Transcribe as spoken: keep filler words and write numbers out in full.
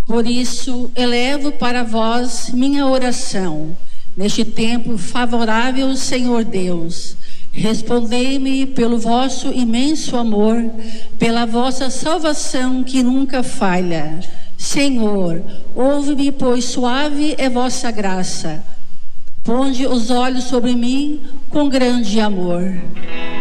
Por isso, elevo para vós minha oração, neste tempo favorável, Senhor Deus. Respondei-me pelo vosso imenso amor, pela vossa salvação que nunca falha. Senhor, ouve-me, pois suave é vossa graça. Ponde os olhos sobre mim com grande amor.